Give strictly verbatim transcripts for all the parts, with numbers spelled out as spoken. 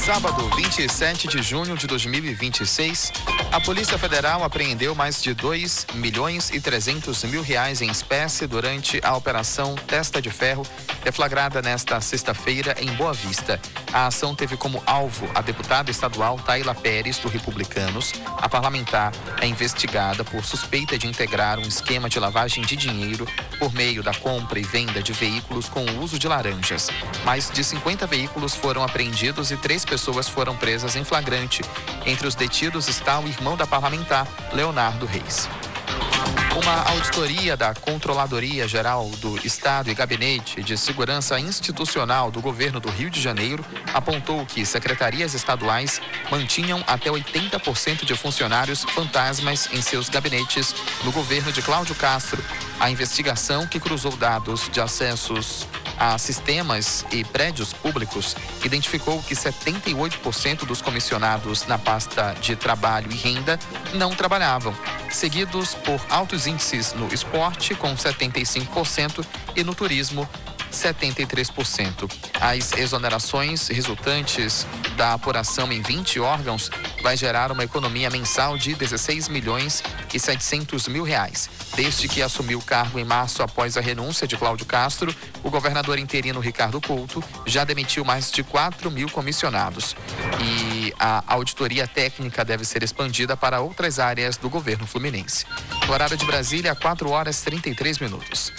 sábado, vinte e sete de junho de dois mil e vinte e seis, a Polícia Federal apreendeu mais de dois milhões e trezentos mil reais em espécie durante a Operação Testa de Ferro, deflagrada nesta sexta-feira em Boa Vista. A ação teve como alvo a deputada estadual Tayla Pérez, do Republicanos. A parlamentar é investigada por suspeita de integrar um esquema de lavagem de dinheiro por meio da compra e venda de veículos com o uso de laranjas. Mais de cinquenta veículos foram apreendidos e três pessoas foram presas em flagrante. Entre os detidos está o irmão da parlamentar, Leonardo Reis. Uma auditoria da Controladoria Geral do Estado e Gabinete de Segurança Institucional do Governo do Rio de Janeiro apontou que secretarias estaduais mantinham até oitenta por cento de funcionários fantasmas em seus gabinetes no governo de Cláudio Castro. A investigação, que cruzou dados de acessos a sistemas e prédios públicos, identificou que setenta e oito por cento dos comissionados na pasta de trabalho e renda não trabalhavam, seguidos por altos índices no esporte, com setenta e cinco por cento, e no turismo, setenta e três por cento. As exonerações resultantes da apuração em vinte órgãos vai gerar uma economia mensal de dezesseis milhões e setecentos mil reais. Desde que assumiu o cargo em março após a renúncia de Cláudio Castro, o governador interino Ricardo Couto já demitiu mais de quatro mil comissionados. E a auditoria técnica deve ser expandida para outras áreas do governo fluminense. No horário de Brasília, quatro horas e trinta e três minutos.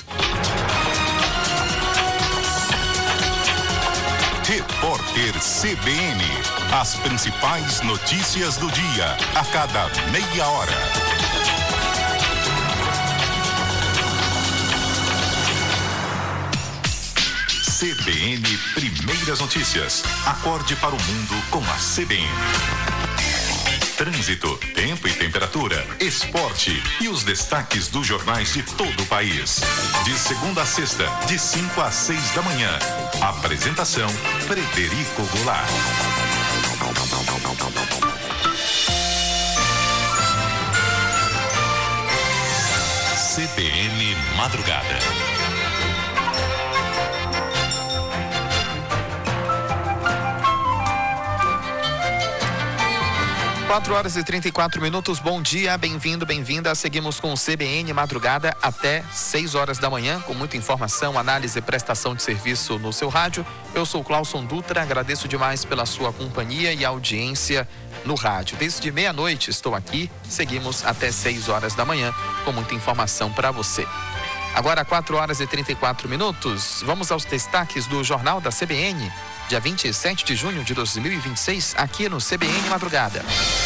Repórter C B N. As principais notícias do dia, a cada meia hora. C B N Primeiras Notícias. Acorde para o mundo com a C B N. Trânsito, tempo e temperatura, esporte e os destaques dos jornais de todo o país. De segunda a sexta, de cinco às seis da manhã. Apresentação, Frederico Goulart. C B N Madrugada. quatro horas e trinta e quatro minutos, bom dia, bem-vindo, bem-vinda. Seguimos com o C B N Madrugada até seis horas da manhã, com muita informação, análise e prestação de serviço no seu rádio. Eu sou o Clauson Dutra, agradeço demais pela sua companhia e audiência no rádio. Desde meia-noite estou aqui, seguimos até seis horas da manhã, com muita informação para você. Agora, quatro horas e trinta e quatro minutos, vamos aos destaques do Jornal da C B N. Dia vinte e sete de junho de dois mil e vinte e seis, aqui no C B N Madrugada.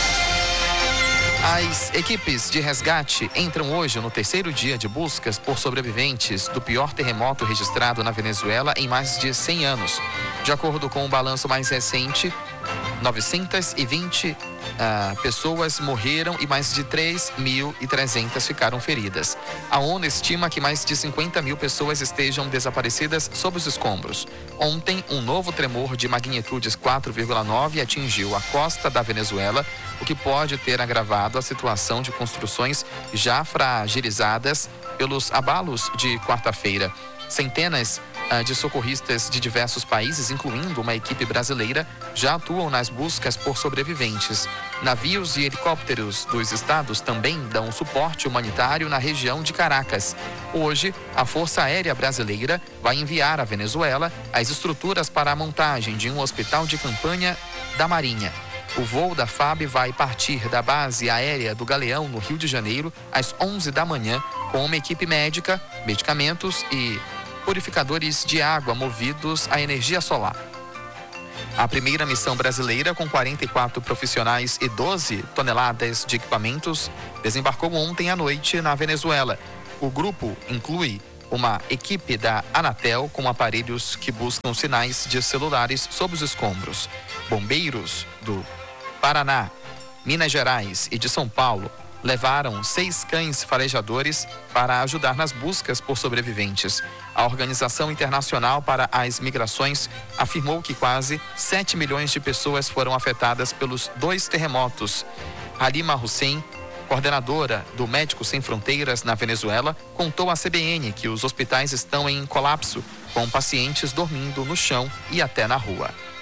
As equipes de resgate entram hoje no terceiro dia de buscas por sobreviventes do pior terremoto registrado na Venezuela em mais de cem anos. De acordo com o balanço mais recente, novecentas e vinte uh, pessoas morreram e mais de três mil e trezentas ficaram feridas. A ONU estima que mais de cinquenta mil pessoas estejam desaparecidas sob os escombros. Ontem, um novo tremor de magnitudes quatro vírgula nove atingiu a costa da Venezuela, o que pode ter agravado a situação de construções já fragilizadas pelos abalos de quarta-feira. Centenas de socorristas de diversos países, incluindo uma equipe brasileira, já atuam nas buscas por sobreviventes. Navios e helicópteros dos estados também dão suporte humanitário na região de Caracas. Hoje, a Força Aérea Brasileira vai enviar à Venezuela as estruturas para a montagem de um hospital de campanha da Marinha. O voo da F A B vai partir da base aérea do Galeão, no Rio de Janeiro, às onze da manhã, com uma equipe médica, medicamentos e purificadores de água movidos à energia solar. A primeira missão brasileira, com quarenta e quatro profissionais e doze toneladas de equipamentos, desembarcou ontem à noite na Venezuela. O grupo inclui uma equipe da Anatel com aparelhos que buscam sinais de celulares sob os escombros. Bombeiros do Paraná, Minas Gerais e de São Paulo levaram seis cães farejadores para ajudar nas buscas por sobreviventes. A Organização Internacional para as Migrações afirmou que quase sete milhões de pessoas foram afetadas pelos dois terremotos. Halima Hussein, coordenadora do Médicos Sem Fronteiras na Venezuela, contou à C B N que os hospitais estão em colapso, com pacientes dormindo no chão e até na rua.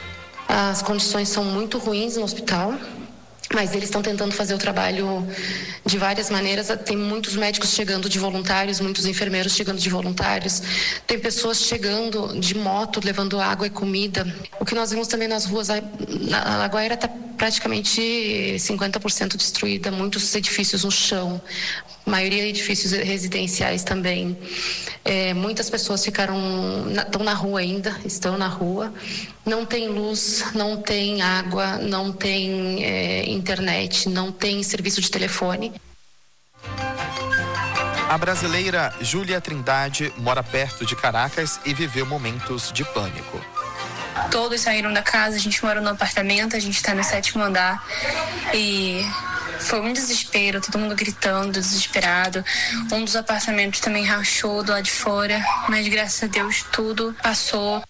As condições são muito ruins no hospital, mas eles estão tentando fazer o trabalho de várias maneiras. Tem muitos médicos chegando de voluntários, muitos enfermeiros chegando de voluntários, tem pessoas chegando de moto, levando água e comida. O que nós vimos também nas ruas, a Lagoaíra está praticamente cinquenta por cento destruída, muitos edifícios no chão, maioria edifícios residenciais também. É, muitas pessoas ficaram, estão na rua ainda, estão na rua, não tem luz, não tem água, não tem é, internet, não tem serviço de telefone. A brasileira Júlia Trindade mora perto de Caracas e viveu momentos de pânico. Todos saíram da casa, a gente mora no apartamento, a gente está no sétimo andar e foi um desespero, todo mundo gritando, desesperado. Um dos apartamentos também rachou do lado de fora, mas graças a Deus tudo passou.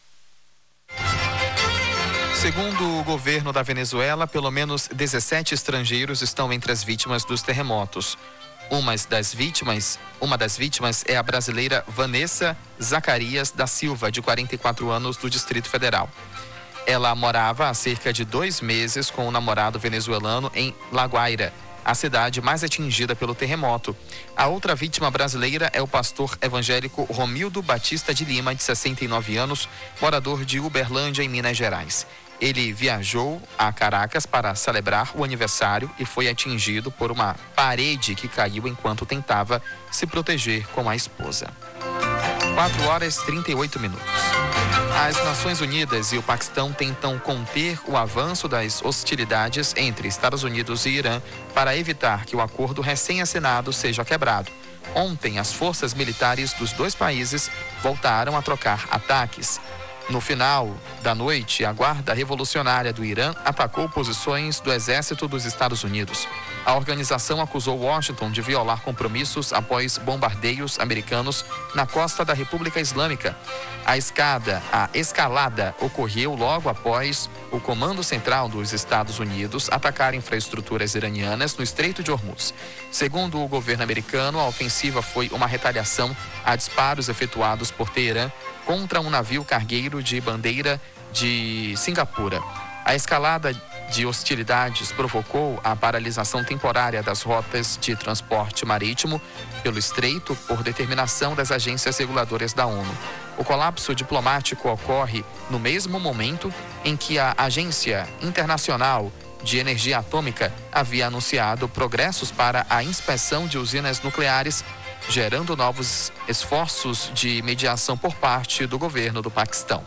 Segundo o governo da Venezuela, pelo menos dezessete estrangeiros estão entre as vítimas dos terremotos. Uma das vítimas, uma das vítimas é a brasileira Vanessa Zacarias da Silva, de quarenta e quatro anos, do Distrito Federal. Ela morava há cerca de dois meses com o namorado venezuelano em Lagoaíra, a cidade mais atingida pelo terremoto. A outra vítima brasileira é o pastor evangélico Romildo Batista de Lima, de sessenta e nove anos, morador de Uberlândia, em Minas Gerais. Ele viajou a Caracas para celebrar o aniversário e foi atingido por uma parede que caiu enquanto tentava se proteger com a esposa. quatro horas e trinta e oito minutos. As Nações Unidas e o Paquistão tentam conter o avanço das hostilidades entre Estados Unidos e Irã para evitar que o acordo recém-assinado seja quebrado. Ontem, as forças militares dos dois países voltaram a trocar ataques. No final da noite, a Guarda Revolucionária do Irã atacou posições do Exército dos Estados Unidos. A organização acusou Washington de violar compromissos após bombardeios americanos na costa da República Islâmica. A escada, a escalada ocorreu logo após o Comando Central dos Estados Unidos atacar infraestruturas iranianas no Estreito de Hormuz. Segundo o governo americano, a ofensiva foi uma retaliação a disparos efetuados por Teherã contra um navio cargueiro de bandeira de Singapura. A escalada de hostilidades provocou a paralisação temporária das rotas de transporte marítimo pelo estreito por determinação das agências reguladoras da ONU. O colapso diplomático ocorre no mesmo momento em que a Agência Internacional de Energia Atômica havia anunciado progressos para a inspeção de usinas nucleares, gerando novos esforços de mediação por parte do governo do Paquistão.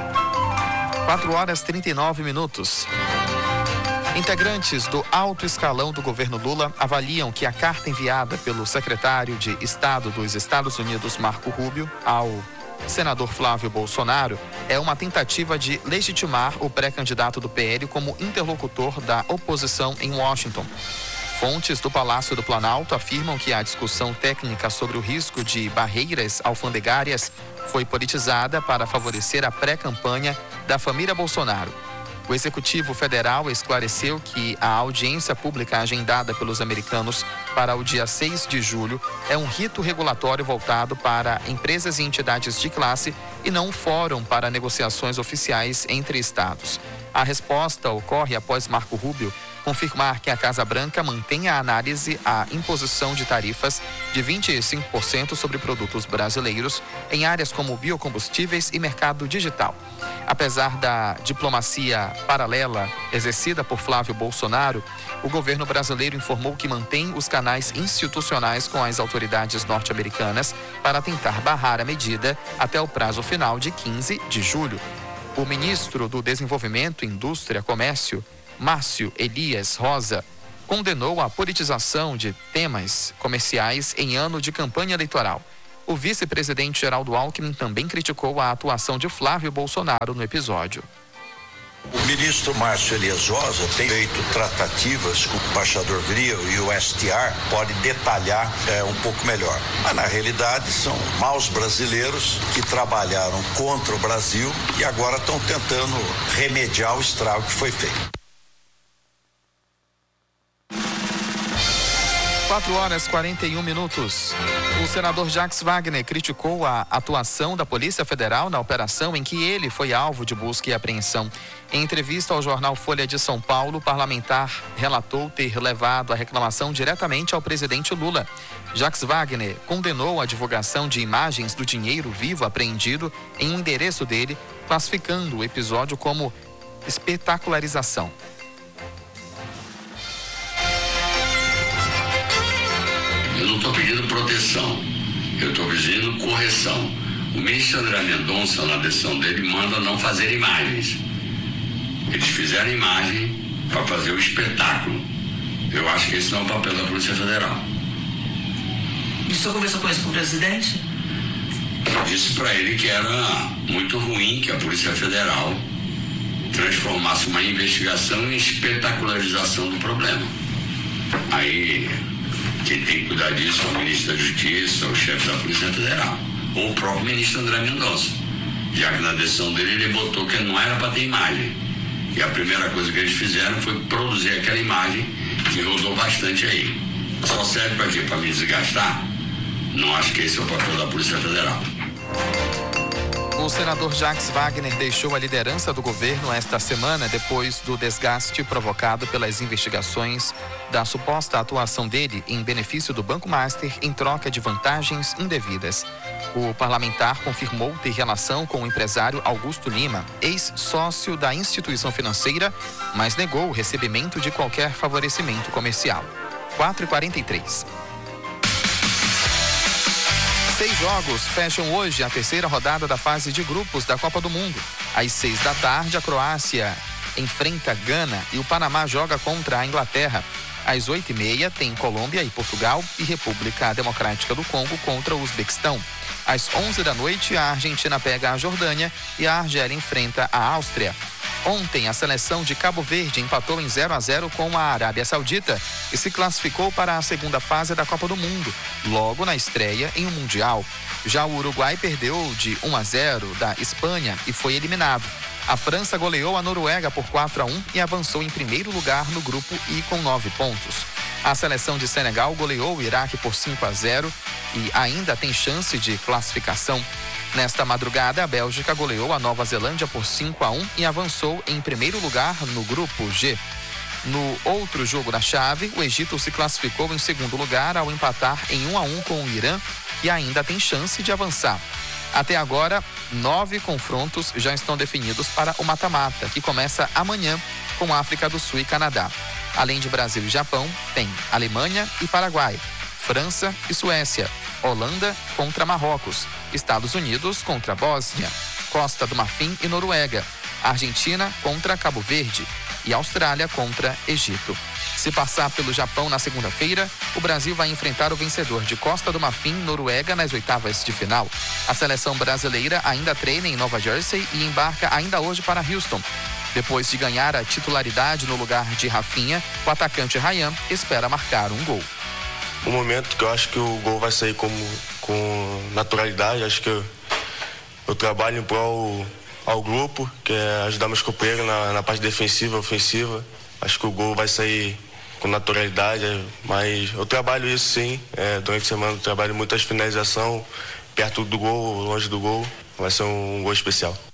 quatro horas e trinta e nove minutos. Integrantes do alto escalão do governo Lula avaliam que a carta enviada pelo secretário de Estado dos Estados Unidos, Marco Rubio, ao senador Flávio Bolsonaro é uma tentativa de legitimar o pré-candidato do P L como interlocutor da oposição em Washington. Fontes do Palácio do Planalto afirmam que a discussão técnica sobre o risco de barreiras alfandegárias foi politizada para favorecer a pré-campanha da família Bolsonaro. O Executivo Federal esclareceu que a audiência pública agendada pelos americanos para o dia seis de julho é um rito regulatório voltado para empresas e entidades de classe e não um fórum para negociações oficiais entre estados. A resposta ocorre após Marco Rubio confirmar que a Casa Branca mantém a análise à imposição de tarifas de vinte e cinco por cento sobre produtos brasileiros em áreas como biocombustíveis e mercado digital. Apesar da diplomacia paralela exercida por Flávio Bolsonaro, o governo brasileiro informou que mantém os canais institucionais com as autoridades norte-americanas para tentar barrar a medida até o prazo final de quinze de julho. O ministro do Desenvolvimento, Indústria e Comércio, Márcio Elias Rosa, condenou a politização de temas comerciais em ano de campanha eleitoral. O vice-presidente Geraldo Alckmin também criticou a atuação de Flávio Bolsonaro no episódio. O ministro Márcio Elias Rosa tem feito tratativas com o embaixador Grill e o S T R, pode detalhar é, um pouco melhor. Mas na realidade são maus brasileiros que trabalharam contra o Brasil e agora estão tentando remediar o estrago que foi feito. quatro horas e quarenta e um minutos. O senador Jacques Wagner criticou a atuação da Polícia Federal na operação em que ele foi alvo de busca e apreensão. Em entrevista ao jornal Folha de São Paulo, o parlamentar relatou ter levado a reclamação diretamente ao presidente Lula. Jacques Wagner condenou a divulgação de imagens do dinheiro vivo apreendido em um endereço dele, classificando o episódio como espetacularização. Eu não estou pedindo proteção, eu estou pedindo correção. O ministro André Mendonça, na decisão dele, manda não fazer imagens. Eles fizeram imagem para fazer o espetáculo. Eu acho que esse não é o papel da Polícia Federal. E o senhor conversou com isso com o presidente? Eu disse para ele que era muito ruim que a Polícia Federal transformasse uma investigação em espetacularização do problema. Aí, quem tem que cuidar disso é o ministro da Justiça, o chefe da Polícia Federal, ou o próprio ministro André Mendonça, já que na decisão dele ele botou que não era para ter imagem. E a primeira coisa que eles fizeram foi produzir aquela imagem que rodou bastante aí. Só serve para quê? Para me desgastar? Não acho que esse é o papel da Polícia Federal. O senador Jacques Wagner deixou a liderança do governo esta semana depois do desgaste provocado pelas investigações da suposta atuação dele em benefício do Banco Master em troca de vantagens indevidas. O parlamentar confirmou ter relação com o empresário Augusto Lima, ex-sócio da instituição financeira, mas negou o recebimento de qualquer favorecimento comercial. quatro e quarenta e três. Seis jogos fecham hoje a terceira rodada da fase de grupos da Copa do Mundo. Às seis da tarde, a Croácia enfrenta Gana e o Panamá joga contra a Inglaterra. Às oito e meia, tem Colômbia e Portugal e República Democrática do Congo contra o Uzbequistão. Às onze da noite, a Argentina pega a Jordânia e a Argélia enfrenta a Áustria. Ontem, a seleção de Cabo Verde empatou em zero a zero com a Arábia Saudita e se classificou para a segunda fase da Copa do Mundo, logo na estreia em um Mundial. Já o Uruguai perdeu de um a zero da Espanha e foi eliminado. A França goleou a Noruega por quatro a um e avançou em primeiro lugar no grupo I com nove pontos. A seleção de Senegal goleou o Iraque por cinco a zero e ainda tem chance de classificação. Nesta madrugada, a Bélgica goleou a Nova Zelândia por cinco a um e avançou em primeiro lugar no grupo G. No outro jogo da chave, o Egito se classificou em segundo lugar ao empatar em um a um com o Irã e ainda tem chance de avançar. Até agora, nove confrontos já estão definidos para o mata-mata, que começa amanhã com África do Sul e Canadá. Além de Brasil e Japão, tem Alemanha e Paraguai, França e Suécia, Holanda contra Marrocos, Estados Unidos contra Bósnia, Costa do Marfim e Noruega, Argentina contra Cabo Verde e Austrália contra Egito. Se passar pelo Japão na segunda-feira, o Brasil vai enfrentar o vencedor de Costa do Marfim e Noruega nas oitavas de final. A seleção brasileira ainda treina em Nova Jersey e embarca ainda hoje para Houston. Depois de ganhar a titularidade no lugar de Rafinha, o atacante Ryan espera marcar um gol. Um momento que eu acho que o gol vai sair como, com naturalidade, acho que eu, eu trabalho em prol ao grupo, que é ajudar meus companheiros na, na parte defensiva, ofensiva. Acho que o gol vai sair com naturalidade, mas eu trabalho isso sim, é, durante a semana eu trabalho muitas finalização, perto do gol, longe do gol, vai ser um gol especial.